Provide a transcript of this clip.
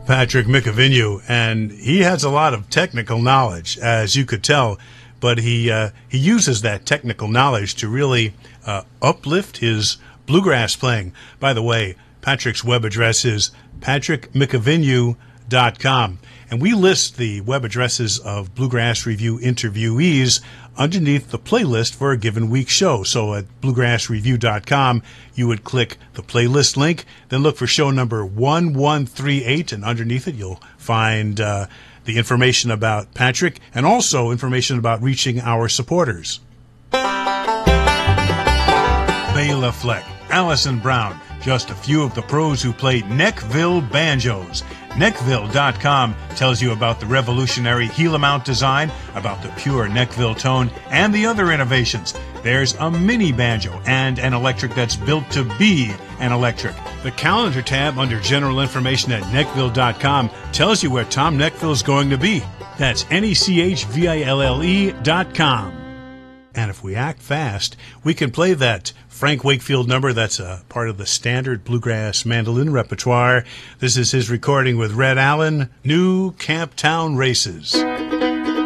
Patrick Micovinuo, and he has a lot of technical knowledge, as you could tell, but he uses that technical knowledge to really uplift his bluegrass playing. By the way, Patrick's web address is patrickmicovinuo.com, and we list the web addresses of Bluegrass Review interviewees underneath the playlist for a given week's show. So at bluegrassreview.com, you would click the playlist link, then look for show number 1138, and underneath it you'll find the information about Patrick and also information about reaching our supporters. Bela Fleck, Allison Brown, just a few of the pros who play Neckville banjos. Neckville.com tells you about the revolutionary Gila mount design, about the pure Neckville tone, and the other innovations. There's a mini banjo and an electric that's built to be an electric. The calendar tab under general information at Neckville.com tells you where Tom Neckville's going to be. That's NECHVILLE.com. And if we act fast, we can play that Frank Wakefield number that's a part of the standard bluegrass mandolin repertoire. This is his recording with Red Allen, New Camptown Races.